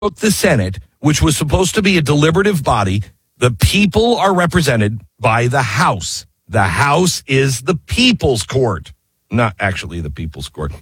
the Senate, which was supposed to be a deliberative body, the people are represented by the House. The House is the people's court. Not actually the people's court.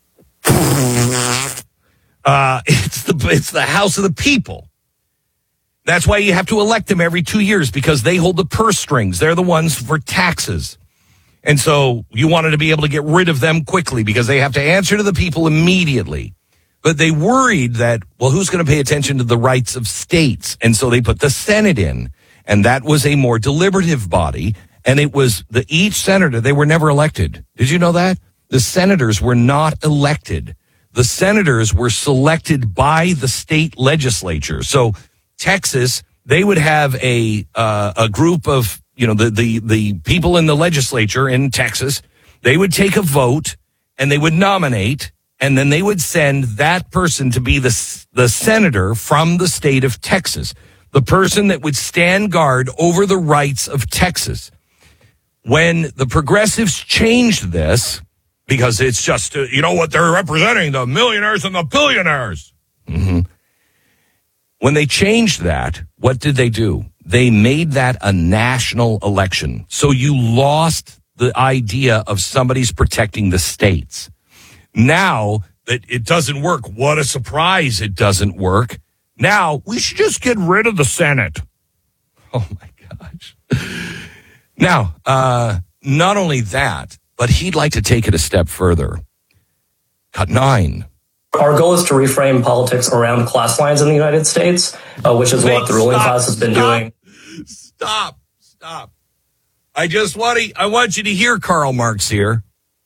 It's the House of the people. That's why you have to elect them every 2 years, because they hold the purse strings. They're the ones for taxes. And so you wanted to be able to get rid of them quickly because they have to answer to the people immediately. But they worried that, well, who's going to pay attention to the rights of states? And so they put the Senate in, and that was a more deliberative body. And it was each senator, they were never elected. Did you know that? The senators were not elected. The senators were selected by the state legislature. So Texas, they would have a group of, the people in the legislature in Texas. They would take a vote and they would nominate, and then they would send that person to be the senator from the state of Texas, the person that would stand guard over the rights of Texas. When the progressives changed this, because it's just, what they're representing, the millionaires and the billionaires. Mm-hmm. When they changed that, what did they do? They made that a national election. So you lost the idea of somebody's protecting the states. Now that it doesn't work, what a surprise it doesn't work. Now we should just get rid of the Senate. Oh, my gosh. Now, not only that, but he'd like to take it a step further. Cut 9. Our goal is to reframe politics around class lines in the United States, which is what the ruling class has been doing. Stop. I want you to hear Karl Marx here.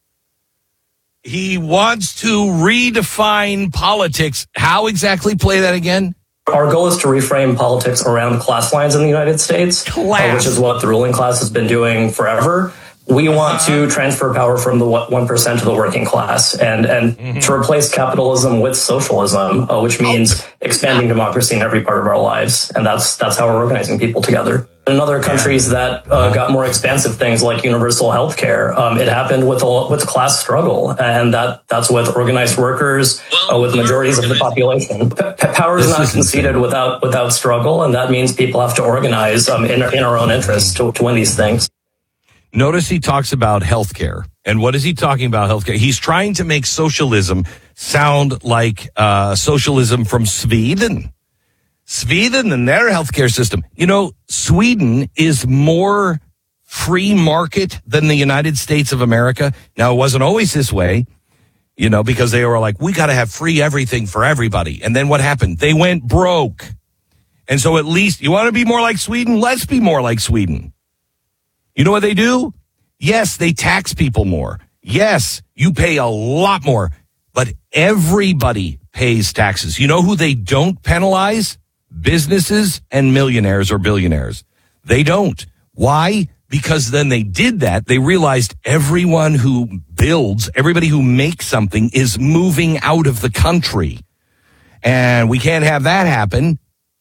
He wants to redefine politics. How exactly? Play that again. Our goal is to reframe politics around class lines in the United States, which is what the ruling class has been doing forever. We want to transfer power from the 1% to the working class and to replace capitalism with socialism, which means expanding democracy in every part of our lives. And that's how we're organizing people together. In other countries that got more expansive things like universal health care, it happened with class struggle. And that's with organized workers, with majorities of the population. Power is not conceded without struggle. And that means people have to organize in our own interest to win these things. Notice he talks about healthcare. And what is he talking about healthcare? He's trying to make socialism sound like socialism from Sweden. Sweden and their healthcare system. Sweden is more free market than the United States of America. Now, it wasn't always this way, because they were like, we got to have free everything for everybody. And then what happened? They went broke. And so at least you want to be more like Sweden? Let's be more like Sweden. You know what they do? Yes, they tax people more. Yes, you pay a lot more, but everybody pays taxes. You know who they don't penalize? Businesses and millionaires or billionaires. They don't. Why? Because then they did that. They realized everyone who builds, everybody who makes something is moving out of the country. And we can't have that happen.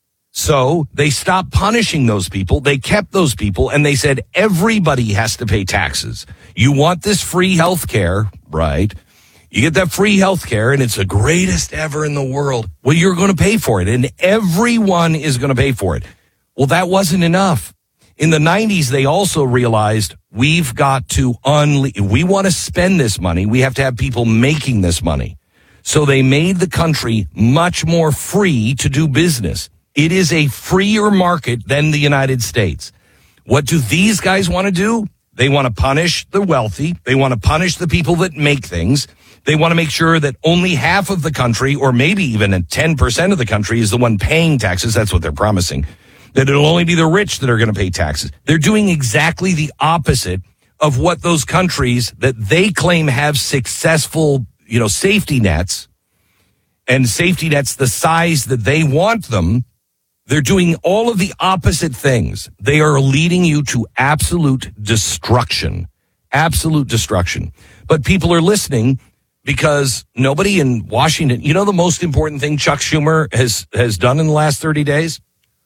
So they stopped punishing those people. They kept those people, and they said everybody has to pay taxes. You want this free health care, right? You get that free health care, and it's the greatest ever in the world. Well, you're going to pay for it, and everyone is going to pay for it. Well, that wasn't enough. In the 90s, they also realized we've got to we want to spend this money. We have to have people making this money. So they made the country much more free to do business. It is a freer market than the United States. What do these guys want to do? They want to punish the wealthy. They want to punish the people that make things. They want to make sure that only half of the country, or maybe even 10% of the country, is the one paying taxes. That's what they're promising. That it'll only be the rich that are going to pay taxes. They're doing exactly the opposite of what those countries that they claim have successful, safety nets, and safety nets the size that they want them. They're doing all of the opposite things. They are leading you to absolute destruction. Absolute destruction. But people are listening because nobody in Washington, the most important thing Chuck Schumer has done in the last 30 days?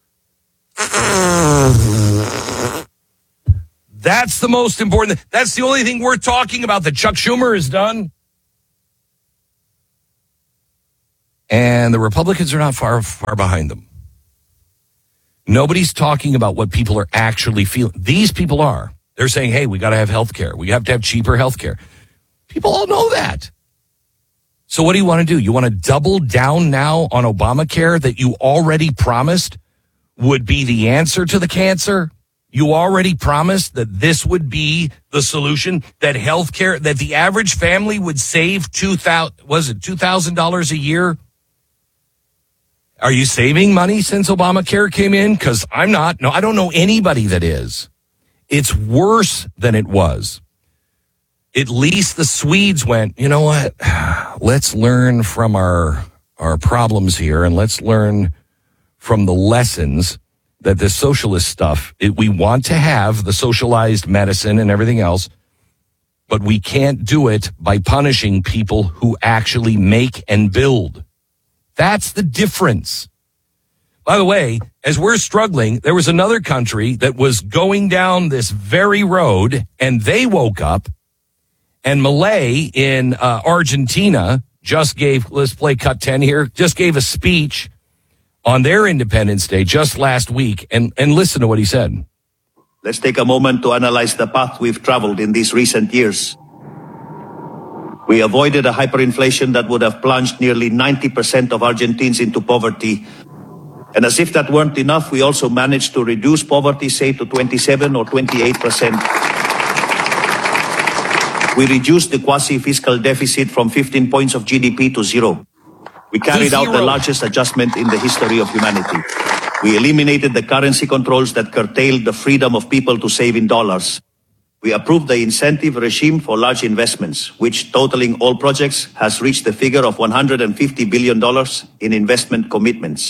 That's the most important. That's the only thing we're talking about that Chuck Schumer has done. And the Republicans are not far behind them. Nobody's talking about what people are actually feeling. These people are. They're saying, hey, we got to have health care. We have to have cheaper health care. People all know that. So what do you want to do? You want to double down now on Obamacare that you already promised would be the answer to the cancer? You already promised that this would be the solution, that health care, that the average family would save $2,000 a year? Are you saving money since Obamacare came in? Because I'm not. No, I don't know anybody that is. It's worse than it was. At least the Swedes went, you know what? Let's learn from our problems here, and let's learn from the lessons that this socialist stuff, we want to have the socialized medicine and everything else, but we can't do it by punishing people who actually make and build. That's the difference. By the way, as we're struggling, there was another country that was going down this very road, and they woke up. And Milei in Argentina just gave, let's play cut 10 here, just gave a speech on their Independence Day just last week. And listen to what he said. Let's take a moment to analyze the path we've traveled in these recent years. We avoided a hyperinflation that would have plunged nearly 90% of Argentines into poverty. And as if that weren't enough, we also managed to reduce poverty, say, to 27 or 28%. We reduced the quasi-fiscal deficit from 15 points of GDP to zero. We carried out the largest adjustment in the history of humanity. We eliminated the currency controls that curtailed the freedom of people to save in dollars. We approved the incentive regime for large investments, which, totaling all projects, has reached the figure of $150 billion in investment commitments.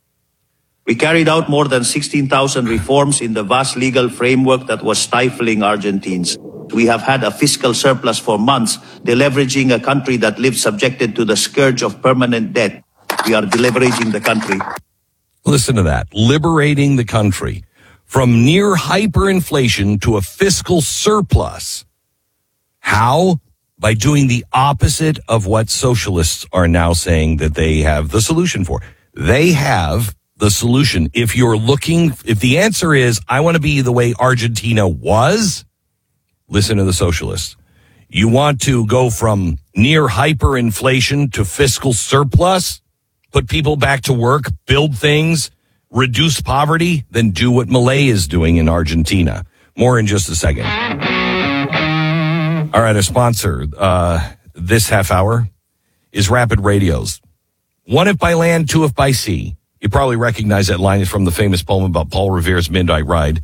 We carried out more than 16,000 reforms in the vast legal framework that was stifling Argentines. We have had a fiscal surplus for months, deleveraging a country that lived subjected to the scourge of permanent debt. We are deleveraging the country. Listen to that. Liberating the country from near hyperinflation to a fiscal surplus. How? By doing the opposite of what socialists are now saying that they have the solution for. They have the solution. If the answer is, I want to be the way Argentina was, listen to the socialists. You want to go from near hyperinflation to fiscal surplus, put people back to work, build things, reduce poverty, then do what Milei is doing in Argentina. More in just a second. All right, a sponsor this half hour is Rapid Radios. One if by land, two if by sea. You probably recognize that line from the famous poem about Paul Revere's Midnight Ride.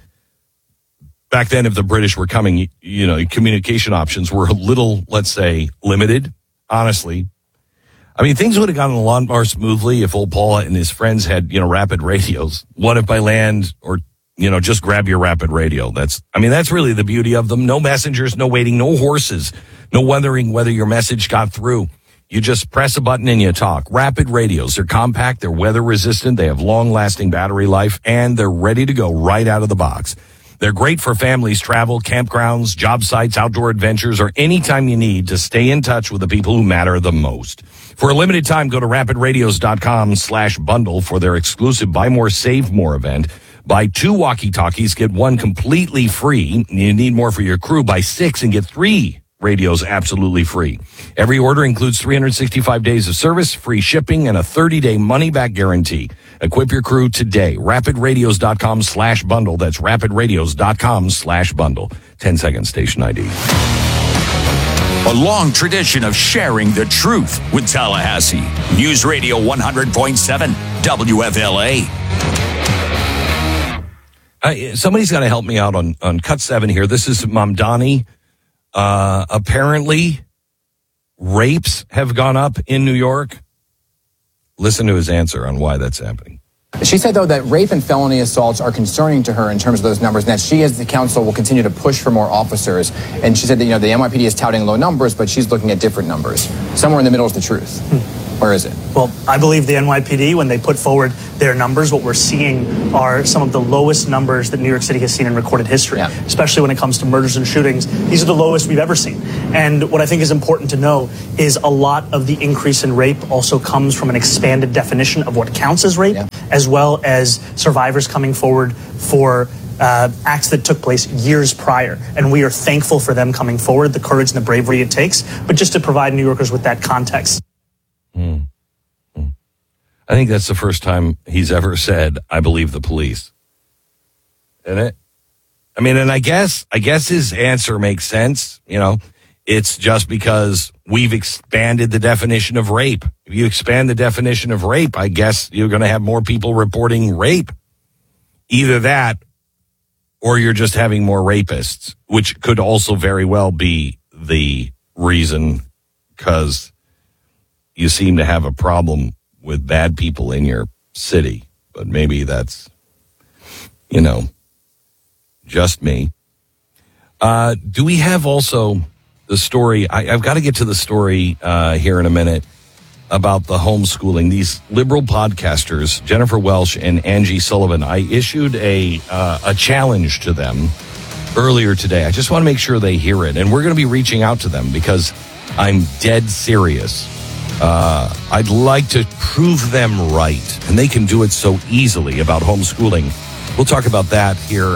Back then, if the British were coming, communication options were a little, let's say, limited, honestly. I mean, things would have gone a lot more smoothly if old Paul and his friends had, rapid radios. One if by land, or, just grab your rapid radio. That's really the beauty of them. No messengers, no waiting, no horses, no wondering whether your message got through. You just press a button and you talk. Rapid radios. They're compact, they're weather resistant, they have long-lasting battery life, and they're ready to go right out of the box. They're great for families, travel, campgrounds, job sites, outdoor adventures, or anytime you need to stay in touch with the people who matter the most. For a limited time, go to rapidradios.com/bundle for their exclusive Buy More, Save More event. Buy 2 walkie-talkies, get 1 completely free. You need more for your crew. Buy 6 and get 3 radios absolutely free. Every order includes 365 days of service, free shipping, and a 30-day money-back guarantee. Equip your crew today. rapidradios.com/bundle. That's rapidradios.com/bundle. 10-second station ID. A long tradition of sharing the truth with Tallahassee. News Radio 100.7 WFLA. Somebody's got to help me out on cut 7 here. This is Mamdani. Apparently, rapes have gone up in New York. Listen to his answer on why that's happening. She said, though, that rape and felony assaults are concerning to her in terms of those numbers, and that she, as the council, will continue to push for more officers. And she said that, the NYPD is touting low numbers, but she's looking at different numbers. Somewhere in the middle is the truth. Where is it? Well, I believe the NYPD, when they put forward their numbers, what we're seeing are some of the lowest numbers that New York City has seen in recorded history, especially when it comes to murders and shootings. These are the lowest we've ever seen. And what I think is important to know is a lot of the increase in rape also comes from an expanded definition of what counts as rape, as well as survivors coming forward for acts that took place years prior. And we are thankful for them coming forward, the courage and the bravery it takes, but just to provide New Yorkers with that context. I think that's the first time he's ever said, I believe the police. Isn't it? I mean, and I guess his answer makes sense. You know, it's just because we've expanded the definition of rape. If you expand the definition of rape, I guess you're going to have more people reporting rape. Either that, or you're just having more rapists, which could also very well be the reason, because you seem to have a problem with bad people in your city. But maybe that's, just me. Do we have also the story? I've got to get to the story here in a minute about the homeschooling. These liberal podcasters, Jennifer Welsh and Angie Sullivan, I issued a challenge to them earlier today. I just want to make sure they hear it. And we're going to be reaching out to them because I'm dead serious. I'd like to prove them right, and they can do it so easily about homeschooling. We'll talk about that here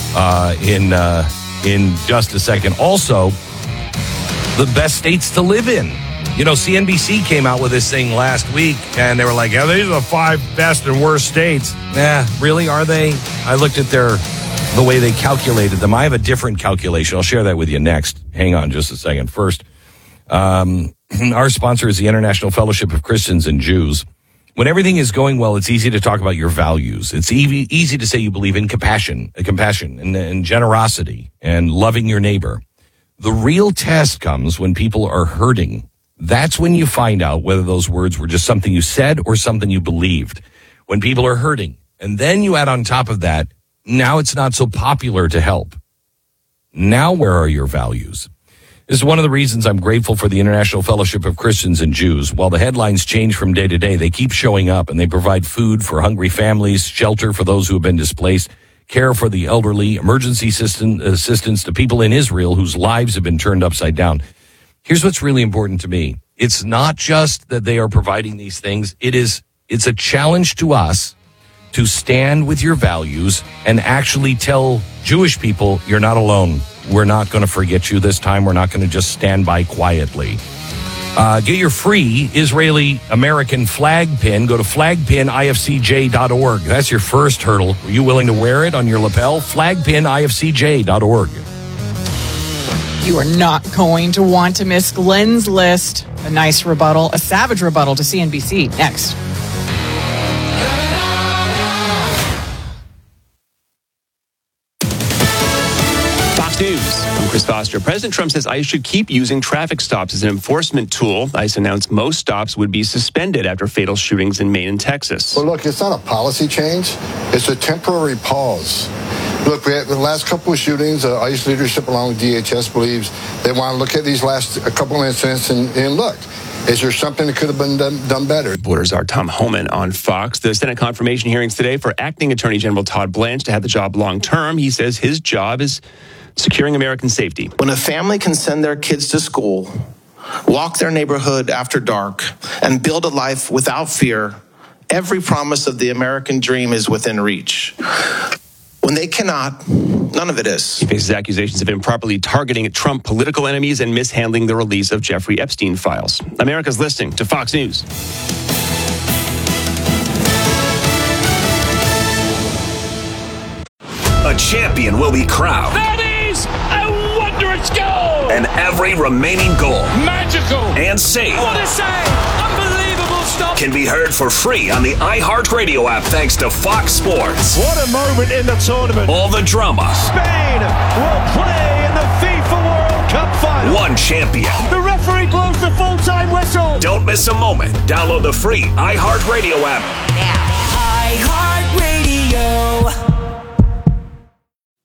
in just a second. Also, the best states to live in. You know, CNBC came out with this thing last week, and they were like, yeah, these are the 5 best and worst states. Really, are they? I looked at the way they calculated them. I have a different calculation. I'll share that with you next. Hang on just a second. First, our sponsor is the International Fellowship of Christians and Jews. When everything is going well, it's easy to talk about your values. It's easy to say you believe in compassion and generosity and loving your neighbor. The real test comes when people are hurting. That's when you find out whether those words were just something you said or something you believed. When people are hurting. And then you add on top of that, now it's not so popular to help. Now where are your values? This is one of the reasons I'm grateful for the International Fellowship of Christians and Jews. While the headlines change from day to day, they keep showing up, and they provide food for hungry families, shelter for those who have been displaced, care for the elderly, emergency assistance to people in Israel whose lives have been turned upside down. Here's what's really important to me. It's not just that they are providing these things. It's a challenge to us to stand with your values and actually tell Jewish people, you're not alone. We're not going to forget you this time. We're not going to just stand by quietly. Get your free Israeli-American flag pin. Go to flagpinifcj.org. That's your first hurdle. Are you willing to wear it on your lapel? Flagpinifcj.org. You are not going to want to miss Glenn's list. A nice rebuttal, a savage rebuttal to CNBC. Next. News. I'm Chris Foster. President Trump says ICE should keep using traffic stops as an enforcement tool. ICE announced most stops would be suspended after fatal shootings in Maine and Texas. Well, look, it's not a policy change. It's a temporary pause. Look, we had the last couple of shootings. ICE leadership along with DHS believes they want to look at these last couple of incidents and look. Is there something that could have been done better? Reporters are Tom Homan on Fox. The Senate confirmation hearings today for acting Attorney General Todd Blanche to have the job long term. He says his job is securing American safety. When a family can send their kids to school, walk their neighborhood after dark, and build a life without fear, every promise of the American dream is within reach. When they cannot, none of it is. He faces accusations of improperly targeting Trump political enemies and mishandling the release of Jeffrey Epstein files. America's listening to Fox News. A champion will be crowned. That is a wondrous goal! And every remaining goal, magical and save, what a save! Unbelievable stop! Can be heard for free on the iHeartRadio app thanks to Fox Sports. What a moment in the tournament! All the drama. Spain will play in the FIFA World Cup final. One champion. The referee blows the full-time whistle. Don't miss a moment. Download the free iHeartRadio app. Now, iHeartRadio.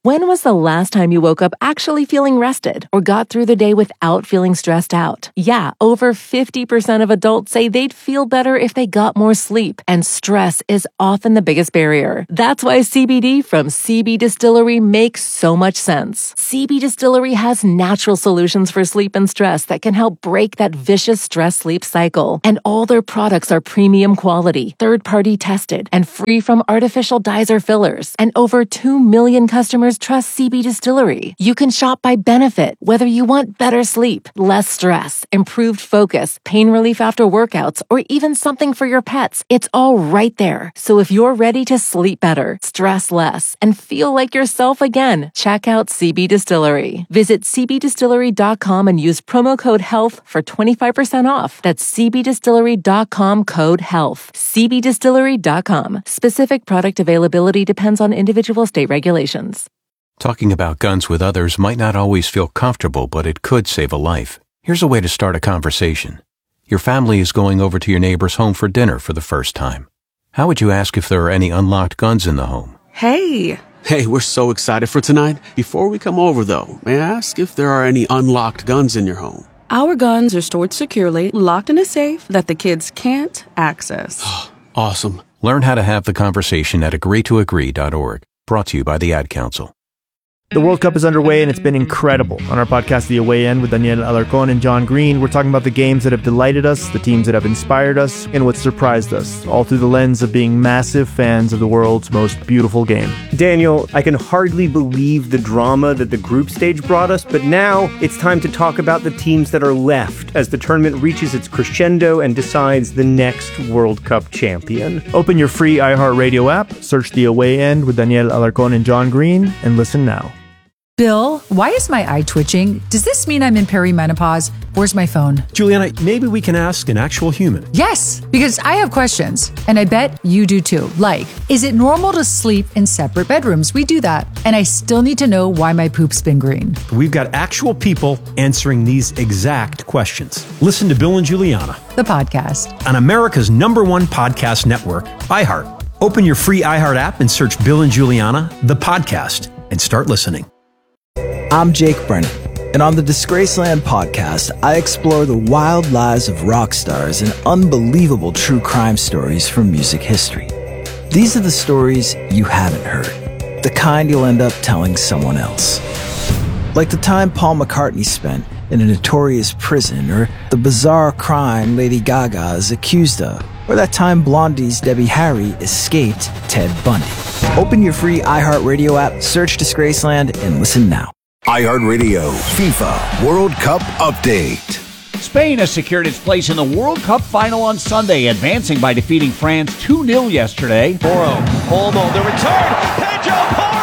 When was the last time you woke up actually feeling rested or got through the day without feeling stressed out? Yeah, over 50% of adults say they'd feel better if they got more sleep, and stress is often the biggest barrier. That's why CBD from CB Distillery makes so much sense. CB Distillery has natural solutions for sleep and stress that can help break that vicious stress-sleep cycle. And all their products are premium quality, third-party tested, and free from artificial dyes or fillers. And over 2 million customers trust CB Distillery. You can shop by benefit, whether you want better sleep, less stress, improved focus, pain relief after workouts, or even something for your pets. It's all right there. So if you're ready to sleep better, stress less, and feel like yourself again, check out CB Distillery. Visit cbdistillery.com and use promo code HEALTH for 25% off. That's cbdistillery.com, code HEALTH. cbdistillery.com. Specific product availability depends on individual state regulations. Talking about guns with others might not always feel comfortable, but it could save a life. Here's a way to start a conversation. Your family is going over to your neighbor's home for dinner for the first time. How would you ask if there are any unlocked guns in the home? Hey, we're so excited for tonight. Before we come over, though, may I ask if there are any unlocked guns in your home? Our guns are stored securely, locked in a safe that the kids can't access. Awesome. Learn how to have the conversation at agreetoagree.org. Brought to you by the Ad Council. The World Cup is underway, and it's been incredible. On our podcast, The Away End, with Daniel Alarcón and John Green, we're talking about the games that have delighted us, the teams that have inspired us, and what surprised us, all through the lens of being massive fans of the world's most beautiful game. Daniel, I can hardly believe the drama that the group stage brought us, but now it's time to talk about the teams that are left as the tournament reaches its crescendo and decides the next World Cup champion. Open your free iHeartRadio app, search The Away End with Daniel Alarcón and John Green, and listen now. Bill, why is my eye twitching? Does this mean I'm in perimenopause? Where's my phone? Juliana, maybe we can ask an actual human. Yes, because I have questions, and I bet you do too. Like, is it normal to sleep in separate bedrooms? We do that. And I still need to know why my poop's been green. We've got actual people answering these exact questions. Listen to Bill and Juliana, the podcast, on America's #1 podcast network, iHeart. Open your free iHeart app and search Bill and Juliana, the podcast, and start listening. I'm Jake Brennan, and on the Disgraceland podcast, I explore the wild lives of rock stars and unbelievable true crime stories from music history. These are the stories you haven't heard, the kind you'll end up telling someone else. Like the time Paul McCartney spent in a notorious prison, or the bizarre crime Lady Gaga is accused of, or that time Blondie's Debbie Harry escaped Ted Bundy. Open your free iHeartRadio app, search Disgraceland, and listen now. iHeartRadio FIFA World Cup Update. Spain has secured its place in the World Cup final on Sunday, advancing by defeating France 2-0 yesterday. Porro, Olmo, the return, Pedro Porro!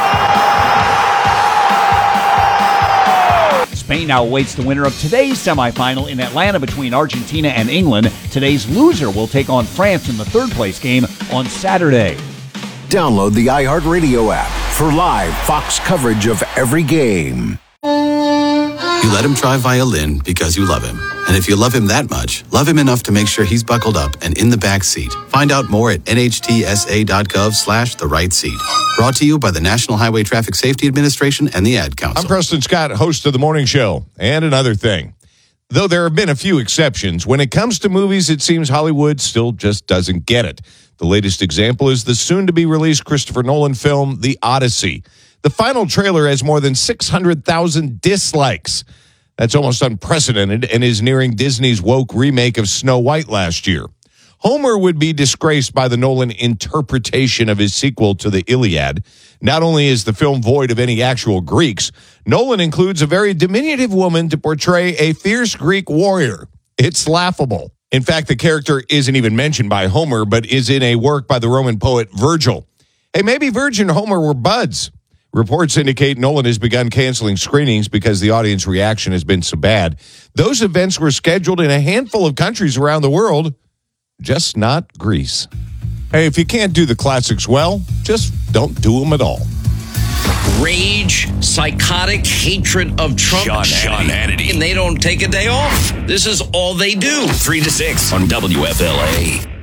Spain now awaits the winner of today's semifinal in Atlanta between Argentina and England. Today's loser will take on France in the third-place game on Saturday. Download the iHeartRadio app for live Fox coverage of every game. You let him try violin because you love him. And if you love him that much, love him enough to make sure he's buckled up and in the back seat. Find out more at nhtsa.gov/the right seat. Brought to you by the National Highway Traffic Safety Administration and the Ad Council. I'm Preston Scott, host of The Morning Show. And another thing, though there have been a few exceptions, when it comes to movies, it seems Hollywood still just doesn't get it. The latest example is the soon-to-be-released Christopher Nolan film, The Odyssey. The final trailer has more than 600,000 dislikes. That's almost unprecedented and is nearing Disney's woke remake of Snow White last year. Homer would be disgraced by the Nolan interpretation of his sequel to the Iliad. Not only is the film void of any actual Greeks, Nolan includes a very diminutive woman to portray a fierce Greek warrior. It's laughable. In fact, the character isn't even mentioned by Homer, but is in a work by the Roman poet Virgil. Hey, maybe Virgil and Homer were buds. Reports indicate Nolan has begun canceling screenings because the audience reaction has been so bad. Those events were scheduled in a handful of countries around the world, just not Greece. Hey, if you can't do the classics well, just don't do them at all. Rage, psychotic hatred of Trump. Sean Hannity. And they don't take a day off. This is all they do. 3 to 6 on WFLA.